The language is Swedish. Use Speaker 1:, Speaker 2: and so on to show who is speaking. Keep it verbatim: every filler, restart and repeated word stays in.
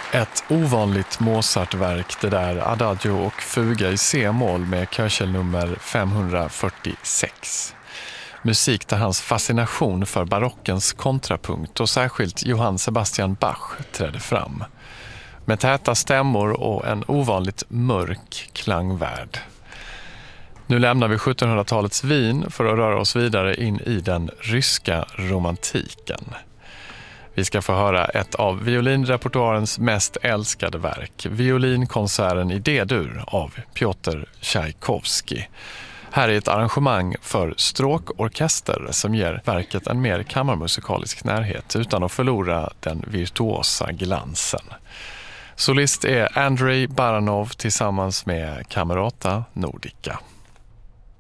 Speaker 1: Ett ovanligt Mozart-verk, det där Adagio och fuga i C-moll med Köchel-nummer femhundrafyrtiosex. Musik där hans fascination för barockens kontrapunkt och särskilt Johann Sebastian Bach trädde fram. Med täta stämmor och en ovanligt mörk klangvärld. Nu lämnar vi sjuttonhundratalets Wien för att röra oss vidare in i den ryska romantiken. Vi ska få höra ett av violinrepertoarens mest älskade verk, violinkonserten i D-dur av Piotr Tchaikovsky. Här är ett arrangemang för stråkorkester som ger verket en mer kammarmusikalisk närhet utan att förlora den virtuosa glansen. Solist är Andrei Baranov tillsammans med Camerata Nordica.